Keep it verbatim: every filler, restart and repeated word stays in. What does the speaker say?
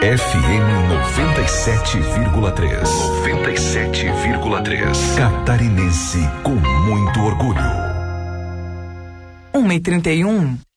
F M noventa e sete vírgula três. noventa e sete vírgula três. Catarinense com muito orgulho. uma e trinta e um.